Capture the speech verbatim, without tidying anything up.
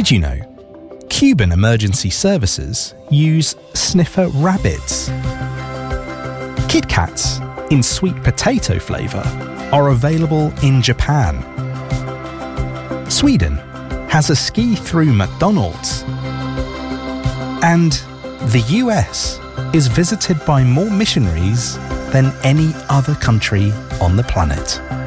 Did you know? Cuban emergency services use sniffer rabbits. Kit Kats in sweet potato flavour are available in Japan. Sweden has a ski-through McDonald's. And the U S is visited by more missionaries than any other country on the planet.